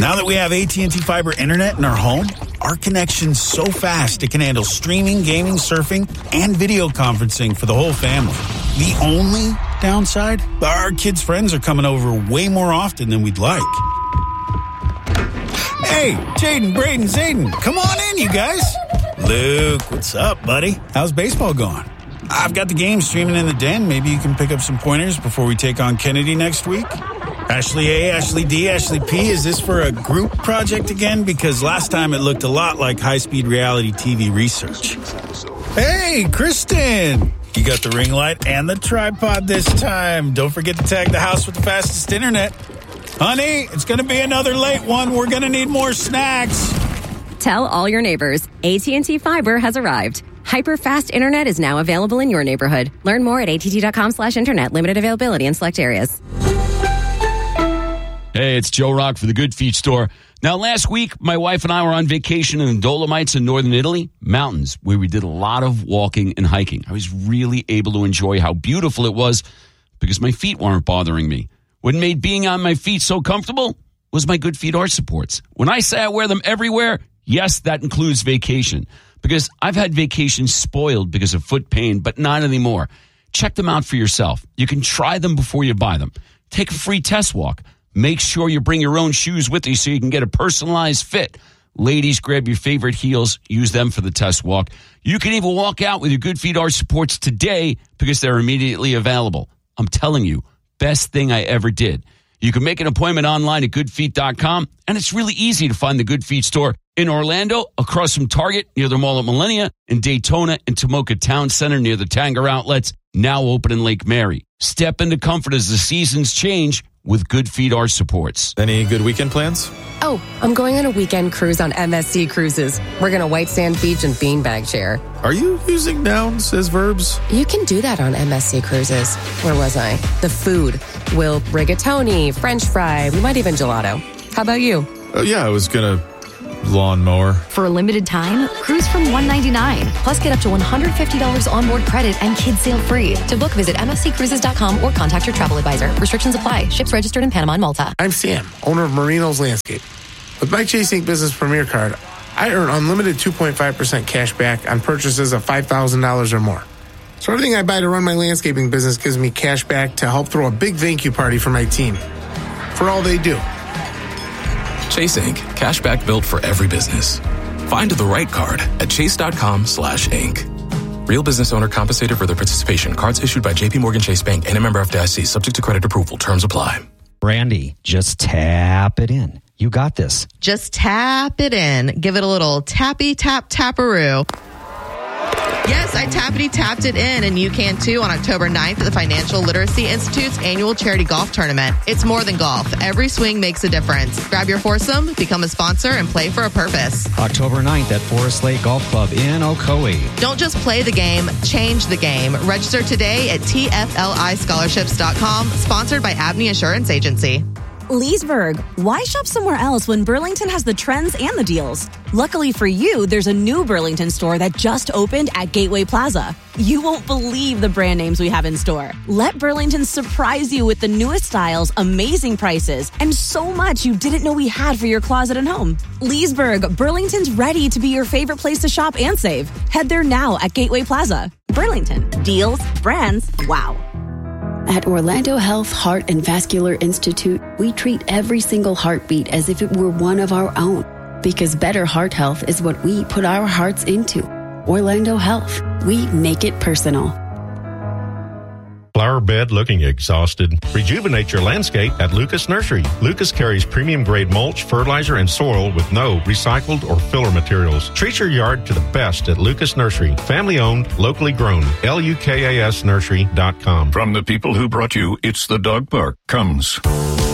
Now that we have AT&T Fiber Internet in our home, our connection's so fast it can handle streaming, gaming, surfing, and video conferencing for the whole family. The only downside? Our kids' friends are coming over way more often than we'd like. Hey, Jaden, Braden, Zayden, come on in, you guys. Luke, what's up, buddy? How's baseball going? I've got the game streaming in the den. Maybe you can pick up some pointers before we take on Kennedy next week. Ashley A, Ashley D, Ashley P, is this for a group project again? Because last time it looked a lot like high-speed reality TV research. Hey, Kristen! You got the ring light and the tripod this time. Don't forget to tag the house with the fastest internet. Honey, it's going to be another late one. We're going to need more snacks. Tell all your neighbors, AT&T Fiber has arrived. Hyper-fast internet is now available in your neighborhood. Learn more at att.com/internet. Limited availability in select areas. Hey, it's Joe Rock for the Good Feet Store. Now, last week, my wife and I were on vacation in the Dolomites in northern Italy, mountains, where we did a lot of walking and hiking. I was really able to enjoy how beautiful it was because my feet weren't bothering me. What made being on my feet so comfortable was my Good Feet arch supports. When I say I wear them everywhere, yes, that includes vacation. Because I've had vacations spoiled because of foot pain, but not anymore. Check them out for yourself. You can try them before you buy them. Take a free test walk. Make sure you bring your own shoes with you so you can get a personalized fit. Ladies, grab your favorite heels. Use them for the test walk. You can even walk out with your Good Feet arch supports today because they're immediately available. I'm telling you, best thing I ever did. You can make an appointment online at goodfeet.com, and it's really easy to find the Good Feet store in Orlando, across from Target, near the Mall at Millennia, in Daytona, and Tomoka Town Center, near the Tanger Outlets, now open in Lake Mary. Step into comfort as the seasons change with Good Feet arch supports. Any good weekend plans? Oh, I'm going on a weekend cruise on MSC Cruises. We're going to White Sand Beach and Beanbag Chair. Are you using nouns as verbs? You can do that on MSC Cruises. Where was I? The food. Will rigatoni, French fry, we might even gelato. How about you? Yeah, I was going to lawnmower. For a limited time, cruise from $199. Plus get up to $150 onboard credit and kids sail free. To book, visit msccruises.com or contact your travel advisor. Restrictions apply. Ships registered in Panama and Malta. I'm Sam, owner of Marino's Landscape. With my Chase Inc. Business Premier Card, I earn unlimited 2.5% cash back on purchases of $5,000 or more. So everything I buy to run my landscaping business gives me cash back to help throw a big thank you party for my team. For all they do. Chase Inc. Cashback built for every business. Find the right card at chase.com/inc. Real business owner compensated for their participation. Cards issued by J.P. Morgan Chase Bank and a member FDIC. Subject to credit approval. Terms apply. Brandy, just tap it in. You got this. Just tap it in. Give it a little tappy tap taparoo. Yes, I tappity-tapped it in, and you can too on October 9th at the Financial Literacy Institute's annual charity golf tournament. It's more than golf. Every swing makes a difference. Grab your foursome, become a sponsor, and play for a purpose. October 9th at Forest Lake Golf Club in Ocoee. Don't just play the game, change the game. Register today at tflischolarships.com, sponsored by Abney Insurance Agency. Leesburg, why shop somewhere else when Burlington has the trends and the deals? Luckily for you, there's a new Burlington store that just opened at Gateway Plaza. You won't believe the brand names we have in store. Let Burlington surprise you with the newest styles, amazing prices, and so much you didn't know we had for your closet and home. Leesburg, Burlington's ready to be your favorite place to shop and save. Head there now at Gateway Plaza. Burlington, deals, brands, wow. At Orlando Health Heart and Vascular Institute, we treat every single heartbeat as if it were one of our own. Because better heart health is what we put our hearts into. Orlando Health. We make it personal. Flower bed looking exhausted? Rejuvenate your landscape at Lucas Nursery. Lucas carries premium grade mulch, fertilizer, and soil with no recycled or filler materials. Treat your yard to the best at Lucas Nursery. Family owned, locally grown. LUKASnursery.com. From the people who brought you It's the Dog Park comes